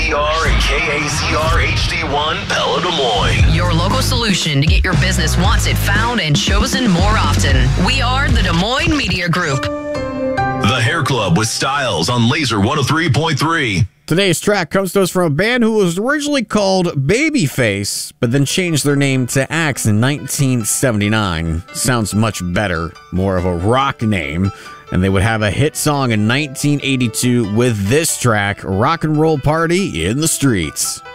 KAZR and KAZR HD1 Pella Des Moines. Your local solution to get your business wanted, found, and chosen more often. We are the Des Moines Media Group. The Hair Club with Styles on Laser 103.3. Today's track comes to us from a band who was originally called Babyface, but then changed their name to Axe in 1979. Sounds much better, more of a rock name. And they would have a hit song in 1982 with this track, Rock and Roll Party in the Streets.